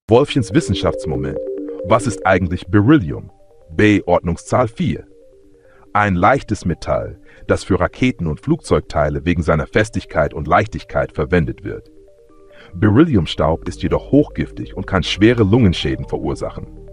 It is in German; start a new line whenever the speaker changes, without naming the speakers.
Wolfchens Wissenschaftsmoment. Was ist eigentlich Beryllium? B. Ordnungszahl 4. Ein leichtes Metall, das für Raketen und Flugzeugteile wegen seiner Festigkeit und Leichtigkeit verwendet wird. Berylliumstaub ist jedoch hochgiftig und kann schwere Lungenschäden verursachen.